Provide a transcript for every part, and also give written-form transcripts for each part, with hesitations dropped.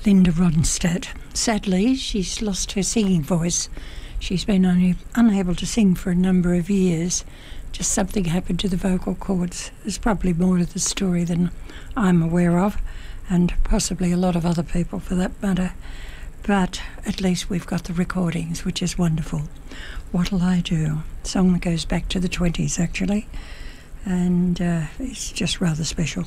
Linda Ronstadt. Sadly, she's lost her singing voice. She's been unable to sing for a number of years. Just something happened to the vocal cords. There's probably more to the story than I'm aware of, and possibly a lot of other people for that matter. But at least we've got the recordings, which is wonderful. What'll I Do? A song that goes back to the 20s, actually, and it's just rather special.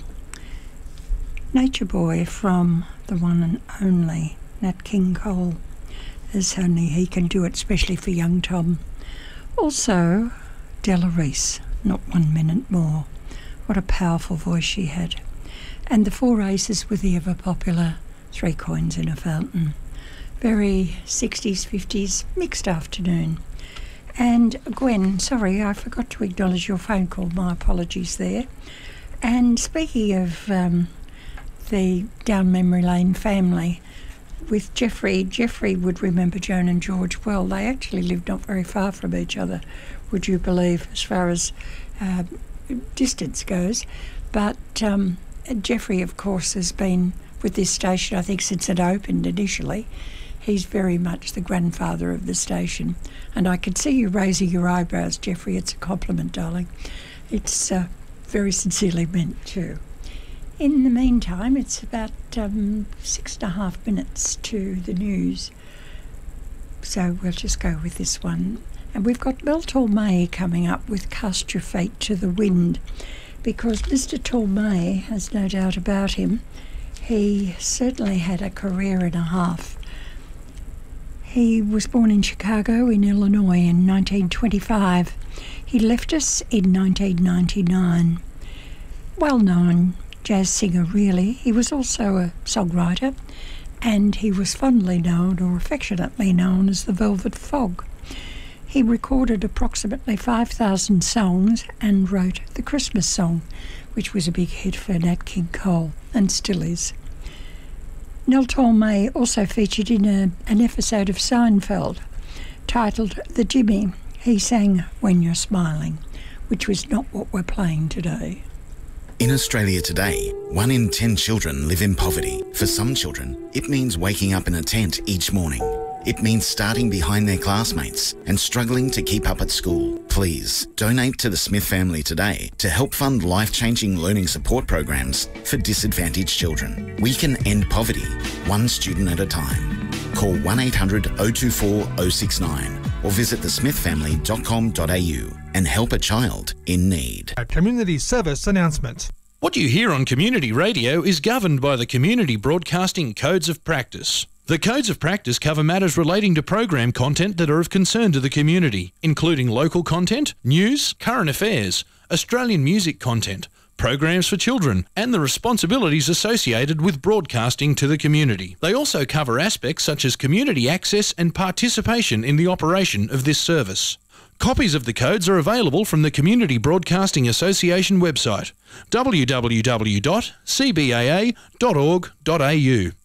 Nature Boy from the one and only Nat King Cole, as only he can do it, especially for young Tom. Also, Della Reese, Not 1 Minute More. What a powerful voice she had. And the Four Aces with the ever-popular Three Coins in a Fountain. Very 60s, 50s, mixed afternoon. And Gwen, sorry, I forgot to acknowledge your phone call. My apologies there. And speaking of the Down Memory Lane family, with Jeffrey would remember Joan and George well. They actually lived not very far from each other, would you believe, as far as distance goes. But Jeffrey, of course, has been with this station, I think, since it opened initially. He's very much the grandfather of the station. And I can see you raising your eyebrows, Jeffrey. It's a compliment, darling. It's very sincerely meant, too. In the meantime, it's about 6.5 minutes to the news. So we'll just go with this one. And we've got Mel Torme coming up with Cast Your Fate to the Wind, because Mr. Torme has no doubt about him. He certainly had a career and a half. He was born in Chicago in Illinois in 1925. He left us in 1999. Well-known jazz singer, really. He was also a songwriter, and he was fondly known, or affectionately known, as the Velvet Fog. He recorded approximately 5,000 songs and wrote the Christmas song, which was a big hit for Nat King Cole, and still is. Mel Torme also featured in an episode of Seinfeld titled The Jimmy. He sang When You're Smiling, which was not what we're playing today. In Australia today, 1 in 10 children live in poverty. For some children, it means waking up in a tent each morning. It means starting behind their classmates and struggling to keep up at school. Please donate to the Smith family today to help fund life-changing learning support programs for disadvantaged children. We can end poverty, one student at a time. Call 1-800-024-069 or visit thesmithfamily.com.au and help a child in need. A community service announcement. What you hear on community radio is governed by the Community Broadcasting Codes of Practice. The Codes of Practice cover matters relating to program content that are of concern to the community, including local content, news, current affairs, Australian music content, programs for children, and the responsibilities associated with broadcasting to the community. They also cover aspects such as community access and participation in the operation of this service. Copies of the codes are available from the Community Broadcasting Association website, www.cbaa.org.au.